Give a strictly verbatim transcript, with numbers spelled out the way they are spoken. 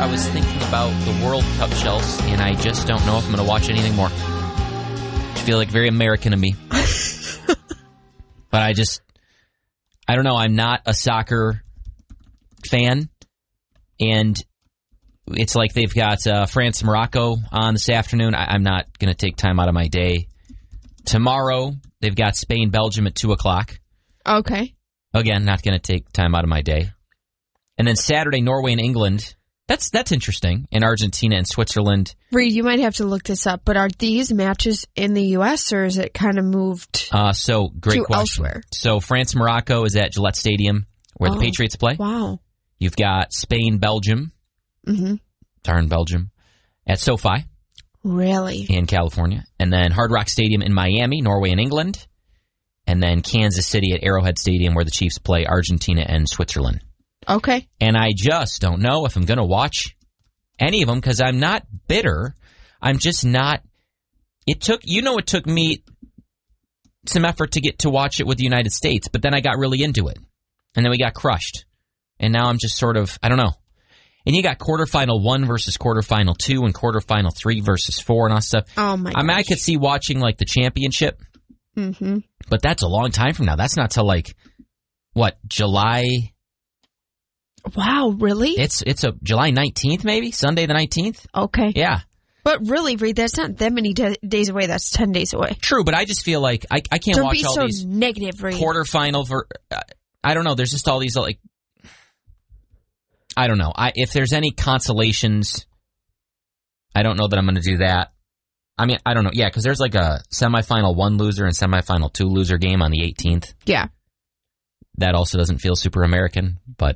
I was thinking about the World Cup, Chelsea, and I just don't know if I'm going to watch anything more. I feel like very American to me. But I just, I don't know. I'm not a soccer fan, and it's like they've got uh, France Morocco on this afternoon. I, I'm not going to take time out of my day. Tomorrow, they've got Spain Belgium at two o'clock. Okay. Again, not going to take time out of my day. And then Saturday, Norway and England. That's that's interesting. And Argentina and Switzerland. Reed, you might have to look this up, but are these matches in the U S or is it kind of moved Uh, so, great to question. elsewhere? So, France-Morocco is at Gillette Stadium, where Oh, the Patriots play. Wow. You've got Spain-Belgium. Mm-hmm. Darn Belgium. At SoFi. Really? In California. And then Hard Rock Stadium in Miami, Norway and England. And then Kansas City at Arrowhead Stadium, where the Chiefs play Argentina and Switzerland. Okay. And I just don't know if I'm going to watch any of them because I'm not bitter. I'm just not. It took, you know, it took me some effort to get to watch it with the United States, but then I got really into it. And then we got crushed. And now I'm just sort of, I don't know. And you got quarterfinal one versus quarterfinal two and quarterfinal three versus four and all that stuff. Oh, my I mean, I gosh. could see watching like the championship, Mm-hmm. but that's a long time from now. That's not till like, what, July? Wow, really? It's it's a July nineteenth, maybe? Sunday the nineteenth? Okay. Yeah. But really, Reed, that's not that many de- days away. That's ten days away. True, but I just feel like I, I can't Don't watch be all so these negative, Reed. quarterfinal. Ver- uh, I don't know. There's just all these, like, I don't know. I If there's any consolations, I don't know that I'm going to do that. I mean, I don't know. Yeah, because there's like a semifinal one loser and semifinal two loser game on the eighteenth. Yeah. That also doesn't feel super American, but